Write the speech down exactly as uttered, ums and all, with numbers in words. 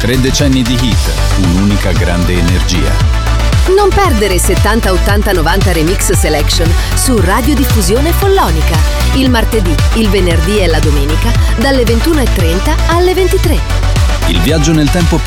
Tre decenni di hit, un'unica grande energia. Non perdere settanta, ottanta, novanta Remix Selection su Radiodiffusione Follonica. Il martedì, il venerdì e la domenica dalle ventuno e trenta alle ventitré. Il viaggio nel tempo più